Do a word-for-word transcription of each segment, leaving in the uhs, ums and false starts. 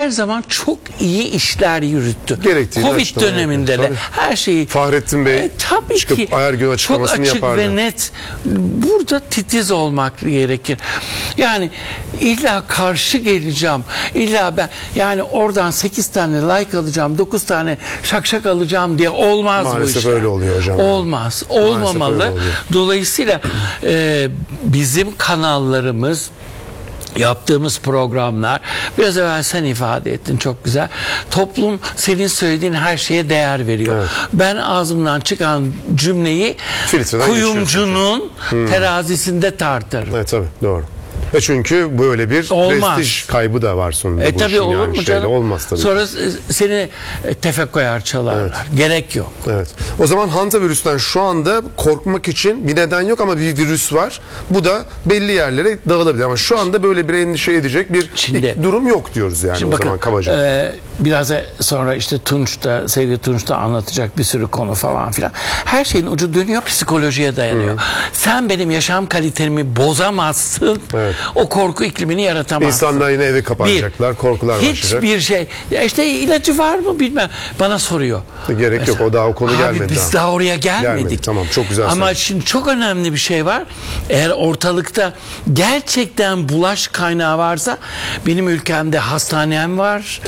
her zaman çok iyi işler yürüttü. Gerektiğini Covid açıklama döneminde yapıyor. de Tabii. her şeyi Fahrettin Bey e, tabii çıkıp ki Ayergin çok açıklamasını açık yapardı. ve net. Burada titiz olmak gerekir. Yani illa karşı geleceğim. İlla ben yani oradan sekiz tane like alacağım, dokuz tane şak şak alacağım diye olmaz bu Maalesef işler. öyle oluyor hocam. Olmaz. öyle Olmamalı. oluyor. Dolayısıyla e, bizim kanallarımız, yaptığımız programlar, biraz evvel sen ifade ettin çok güzel. Toplum senin söylediğin her şeye değer veriyor. Evet. Ben ağzımdan çıkan cümleyi Filtreden kuyumcunun terazisinde tartarım. Evet tabii doğru. E çünkü böyle bir Olmaz. prestij kaybı da var sonunda. E bu tabii işin olur yani mu şeyle canım? Olmaz tabii. Sonra seni tefek koyar çalarlar. Gerek yok. Evet. O zaman hantavirüsten şu anda korkmak için bir neden yok ama bir virüs var. Bu da belli yerlere dağılabilir. Ama şu anda böyle bir endişe edecek bir Şimdi- durum yok diyoruz yani Şimdi o zaman bakın, kabaca. e, biraz sonra işte Tunç da, sevgili Tunç da anlatacak bir sürü konu falan filan. Her şeyin ucu dönüyor, psikolojiye dayanıyor. Sen benim yaşam kalitemi bozamazsın. Evet. O korku iklimini yaratamazsın. İnsanlar yine eve kapanacaklar, korkular başlayacak. Hiçbir şey. Ya işte ilacı var mı bilmem. Bana soruyor. Gerek yok, o daha o konu Abi gelmedi biz daha. daha oraya gelmedik. Gelmedi, tamam, çok güzel Ama söyledin. şimdi çok önemli bir şey var. Eğer ortalıkta gerçekten bulaş kaynağı varsa, benim ülkemde hastanem var.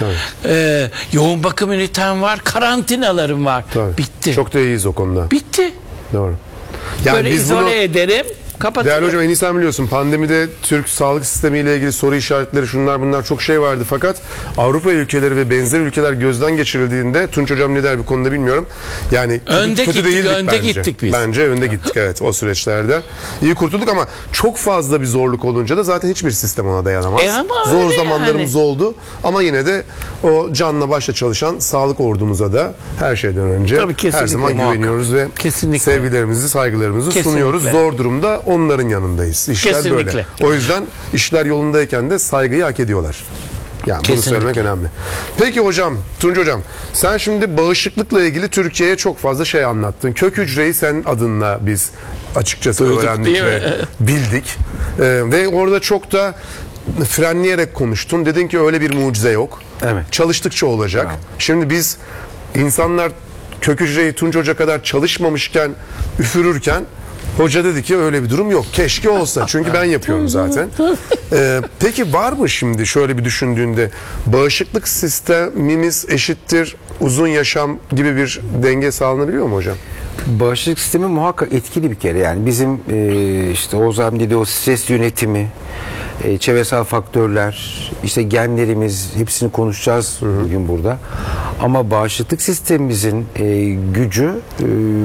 E, yoğun bakım ünitem var. Karantinalarım var. Tabii. Bitti. Çok da iyiyiz o konuda. Bitti. Doğru. Yani Böyle biz izole bunu... ederim. Kapatırım. Değerli hocam, en iyi sen biliyorsun, pandemide Türk sağlık sistemiyle ilgili soru işaretleri, şunlar bunlar çok şey vardı, fakat Avrupa ülkeleri ve benzer ülkeler gözden geçirildiğinde, Tunç hocam ne der bu konuda bilmiyorum. Yani Önde kötü gittik, değildik önde bence. gittik biz. Bence önde gittik, evet, o süreçlerde. İyi kurtulduk ama çok fazla bir zorluk olunca da zaten hiçbir sistem ona dayanamaz. E ama Zor öyle zamanlarımız yani. oldu ama yine de o canla başla çalışan sağlık ordumuza da her şeyden önce Tabii, kesinlikle, her zaman muhakkak. güveniyoruz ve Kesinlikle. sevgilerimizi, saygılarımızı Kesinlikle. sunuyoruz. Zor durumda onların yanındayız. İşler Kesinlikle. böyle. O yüzden işler yolundayken de saygıyı hak ediyorlar. Yani bunu Kesinlikle. söylemek önemli. Peki hocam, Tunç hocam, sen şimdi bağışıklıkla ilgili Türkiye'ye çok fazla şey anlattın. Kök hücreyi senin adınla biz açıkçası Duyduk, öğrendik değil ve mi? bildik. Ee, ve orada çok da frenleyerek konuştun. Dedin ki öyle bir mucize yok. Evet. Çalıştıkça olacak. Evet. Şimdi biz insanlar kök hücreyi Tunç Hoca kadar çalışmamışken, üfürürken hoca dedi ki öyle bir durum yok. Keşke olsa. Çünkü ben yapıyorum zaten. Ee, peki var mı şimdi şöyle bir düşündüğünde bağışıklık sistemimiz eşittir uzun yaşam gibi bir denge sağlanabiliyor mu hocam? Bağışıklık sistemi muhakkak etkili bir kere. Yani bizim e, işte Oğuz abi dediği o stres yönetimi, e, çevresel faktörler, işte genlerimiz, hepsini konuşacağız bugün burada. Ama bağışıklık sistemimizin e, gücü e,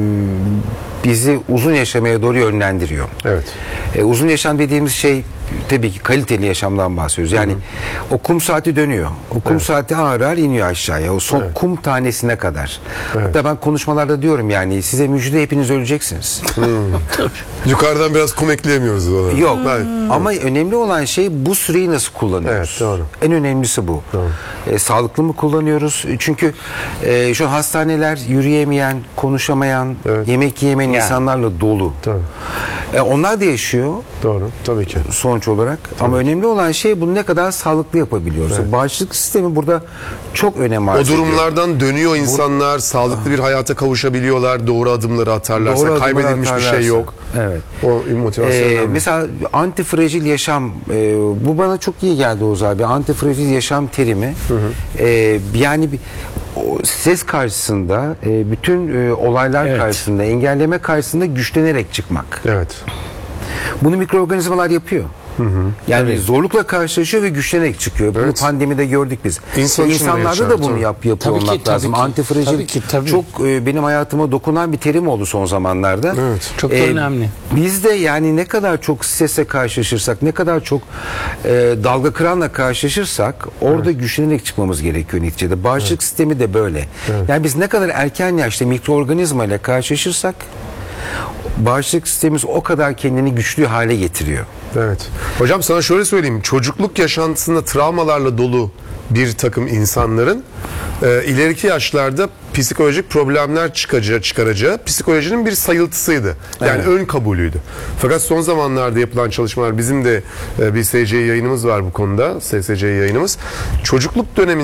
bizi uzun yaşamaya doğru yönlendiriyor. Evet. E, uzun yaşam dediğimiz şey tabii ki kaliteli yaşamdan bahsediyoruz. Yani hı hı. o kum saati dönüyor. O kum Evet. saati ağır ağır iniyor aşağıya. O son Evet. kum tanesine kadar. Evet. Hatta ben konuşmalarda diyorum yani size müjde, hepiniz öleceksiniz. Yukarıdan biraz kum ekleyemiyoruz ona. Yok. Evet. Ama önemli olan şey bu süreyi nasıl kullanıyoruz. Evet, doğru. En önemlisi bu. Doğru. E, sağlıklı mı kullanıyoruz? Çünkü e, şu hastaneler yürüyemeyen, konuşamayan, Evet. yemek yiyemeyen Yani. insanlarla dolu. Tabii. E, onlar da yaşıyor Doğru. Tabii ki. sonuç olarak. Ama önemli olan şey bunu ne kadar sağlıklı yapabiliyoruz. Evet. Bağışıklık sistemi burada çok önem arz O ediyor. durumlardan dönüyor insanlar, sağlıklı bir hayata kavuşabiliyorlar, doğru adımları atarlarsa, Doğru adımlar kaybedilmiş bir şey atarlarsa. yok. Evet. O motivasyon Ee, önemli. mesela antifragil yaşam, e, bu bana çok iyi geldi Oğuz abi. Antifragil yaşam terimi. E, yani bir o stres karşısında, e, bütün e, olaylar Evet. karşısında, engelleme karşısında güçlenerek çıkmak. Evet. Bunu mikroorganizmalar yapıyor. Yani zorlukla karşılaşıyor ve güçlenerek çıkıyor. Bunu Evet. pandemide gördük biz. İnsan için de İnsanlarda yaşar, da bunu tabii. yap, yapıyor Tabii ki, olmak tabii lazım. ki. Antifragil Tabii ki, tabii. çok e, benim hayatıma dokunan bir terim oldu son zamanlarda. Evet. Çok da önemli. Biz de yani ne kadar çok stresle karşılaşırsak, ne kadar çok e, dalga kıranla karşılaşırsak orada güçlenerek çıkmamız gerekiyor neticede. Bağışıklık sistemi de böyle. Yani biz ne kadar erken yaşta mikroorganizma ile karşılaşırsak bağışıklık sistemimiz o kadar kendini güçlü hale getiriyor. Evet. Hocam sana şöyle söyleyeyim. Çocukluk yaşantısında travmalarla dolu bir takım insanların e, ileriki yaşlarda psikolojik problemler çıkaracağı, çıkaracağı psikolojinin bir sayıltısıydı. Yani Evet. ön kabulüydü. Fakat son zamanlarda yapılan çalışmalar, bizim de e, bir S C yayınımız var bu konuda. S S C yayınımız. Çocukluk döneminde